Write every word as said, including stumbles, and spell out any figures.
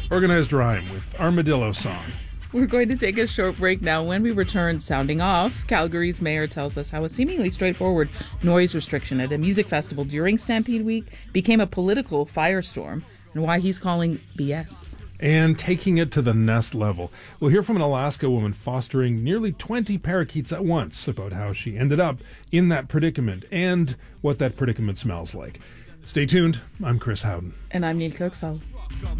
Organized Rhyme with Armadillo Song. We're going to take a short break now. When we return, sounding off, Calgary's mayor tells us how a seemingly straightforward noise restriction at a music festival during Stampede Week became a political firestorm, and why he's calling B S. And taking it to the nest level. We'll hear from an Alaska woman fostering nearly twenty parakeets at once about how she ended up in that predicament and what that predicament smells like. Stay tuned. I'm Chris Howden. And I'm Neil Kirksall.